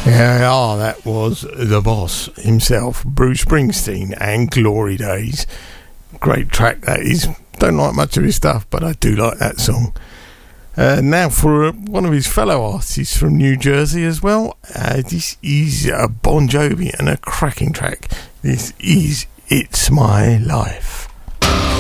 Yeah, that was the boss himself, Bruce Springsteen, and Glory Days. Great track that is. Don't like much of his stuff, but I do like that song. Now for one of his fellow artists from New Jersey as well. This is Bon Jovi and a cracking track. This is It's My Life.